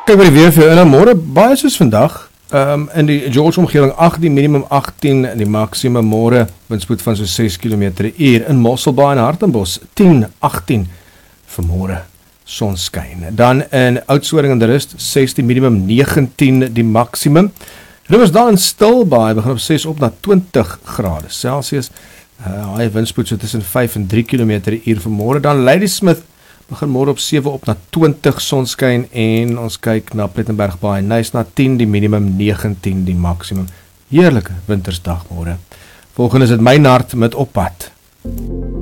Kyk by die weer vir jou in, môre baie soos vandag. In die George omgewing 8, die minimum 18, die maksimum môre windspoed van so 6 km/h. In Mosselbaai en Hartenbos 10, 18 vir môre sonskyn. Dan in Oudtshoorn en die Rust 16, minimum 19 die maksimum. Riversdal en Stilbaai begin op 6 op na 20 grade Celsius. Hy windspoed so tussen 5 en 3 km/h vir môre. Dan Ladysmith begin môre op 7 op na 20 sonskyn en ons kyk na Plettenberg Baai en Nys na 10, die minimum 19 die maksimum. Heerlike wintersdag môre. Volgende is dit Mynhart met Oppad.